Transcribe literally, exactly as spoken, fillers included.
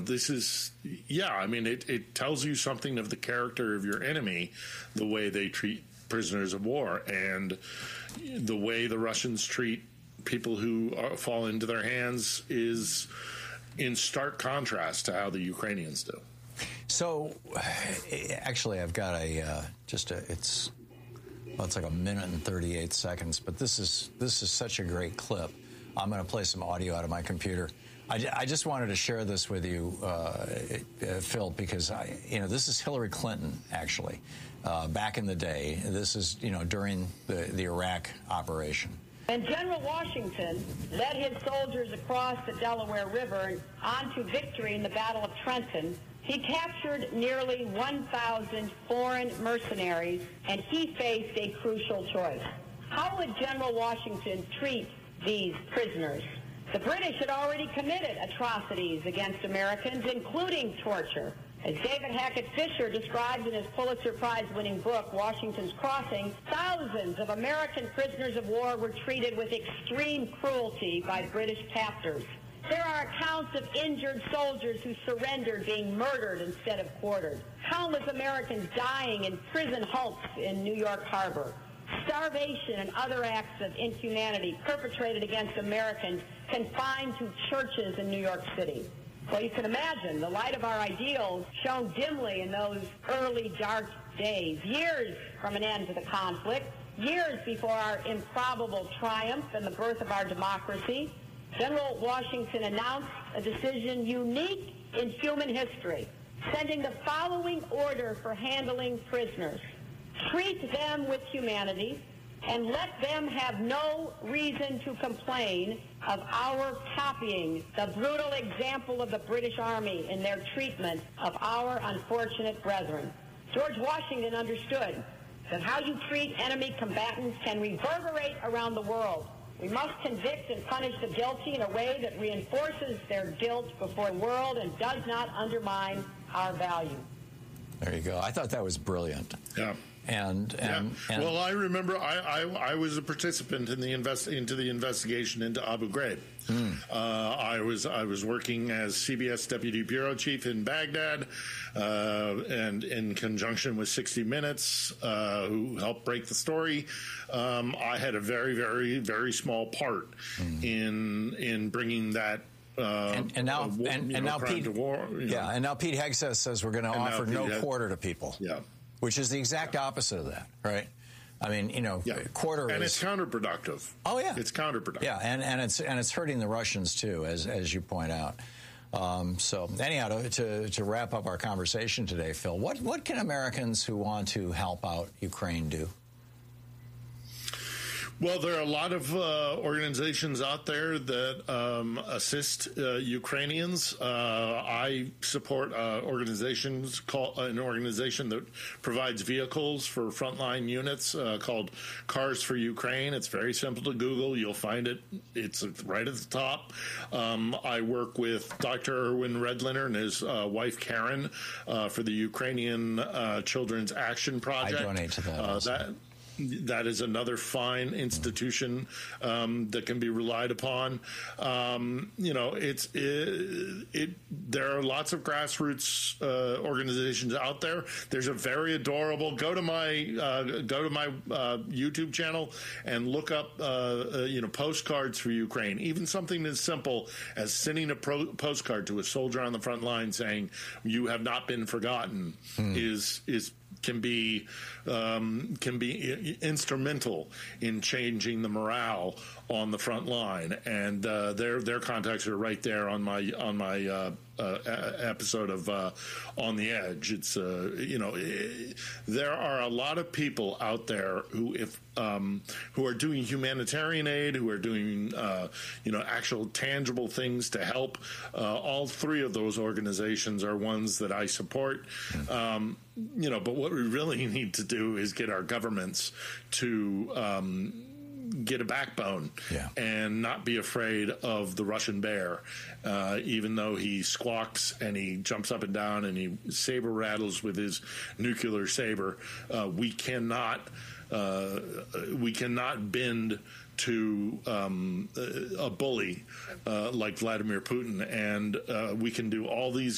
this is, yeah, I mean, it, it tells you something of the character of your enemy, the way they treat prisoners of war, and the way the Russians treat people who are, fall into their hands is in stark contrast to how the Ukrainians do. So, actually, I've got a uh, just a it's well, it's like a minute and thirty-eight seconds, but this is this is such a great clip. I'm going to play some audio out of my computer. I, I just wanted to share this with you, uh, uh, Phil, because I, you know, this is Hillary Clinton actually uh, back in the day. This is, you know, during the the Iraq operation. When General Washington led his soldiers across the Delaware River and on to victory in the Battle of Trenton, he captured nearly one thousand foreign mercenaries, and he faced a crucial choice. How would General Washington treat these prisoners? The British had already committed atrocities against Americans, including torture. As David Hackett Fisher described in his Pulitzer Prize-winning book, Washington's Crossing, thousands of American prisoners of war were treated with extreme cruelty by British captors. There are accounts of injured soldiers who surrendered being murdered instead of quartered. Countless Americans dying in prison hulks in New York Harbor. Starvation and other acts of inhumanity perpetrated against Americans confined to churches in New York City. Well, you can imagine the light of our ideals shone dimly in those early dark days, years from an end to the conflict, years before our improbable triumph and the birth of our democracy. General Washington announced a decision unique in human history, sending the following order for handling prisoners. Treat them with humanity, and let them have no reason to complain of our copying the brutal example of the British Army in their treatment of our unfortunate brethren. George Washington understood that how you treat enemy combatants can reverberate around the world. We must convict and punish the guilty in a way that reinforces their guilt before the world and does not undermine our value. There you go. I thought that was brilliant. Yeah. And, and, yeah. and well, I remember I, I, I was a participant in the invest into the investigation into Abu Ghraib. Mm. Uh, I was I was working as C B S deputy bureau chief in Baghdad, uh, and in conjunction with sixty minutes, uh, who helped break the story. Um, I had a very very very small part mm. in in bringing that. Uh, and, and now, war, and, and know, now Pete, war, yeah, know. and now Pete Hegseth says we're going to offer no Heg- quarter to people. Yeah. Which is the exact opposite of that, right? I mean, you know, yeah. quarter and is, it's counterproductive. Oh yeah, it's counterproductive. Yeah, and, and it's and it's hurting the Russians too, as as you point out. Um, so anyhow, to, to to wrap up our conversation today, Phil, what what can Americans who want to help out Ukraine do? Well, there are a lot of uh, organizations out there that um, assist uh, Ukrainians. Uh, I support uh, organizations called an organization that provides vehicles for frontline units uh, called Cars for Ukraine. It's very simple to Google. You'll find it. It's right at the top. Um, I work with Doctor Erwin Redliner and his uh, wife Karen uh, for the Ukrainian uh, Children's Action Project. I donate to that. Uh, that That is another fine institution um, that can be relied upon. Um, you know, it's it, it. There are lots of grassroots uh, organizations out there. There's a very adorable. Go to my uh, go to my uh, YouTube channel and look up uh, uh, you know postcards for Ukraine. Even something as simple as sending a pro- postcard to a soldier on the front line saying you have not been forgotten hmm. is is. can be um, can be instrumental in changing the morale on the front line, and uh, their their contacts are right there on my on my uh, uh, episode of uh, On the Edge. It's uh, you know it, there are a lot of people out there who if um, who are doing humanitarian aid, who are doing uh, you know actual tangible things to help. Uh, all three of those organizations are ones that I support. Um, you know, but what we really need to do is get our governments to um, get a backbone yeah. and not be afraid of the Russian bear, uh, even though he squawks and he jumps up and down and he saber rattles with his nuclear saber. Uh, we cannot, uh, we cannot bend to um, a bully uh, like Vladimir Putin, and uh, we can do all these